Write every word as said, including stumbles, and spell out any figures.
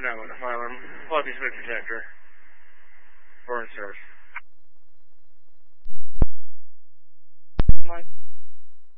nine one, fire alarm, quality smoke detector, burn service. Mike.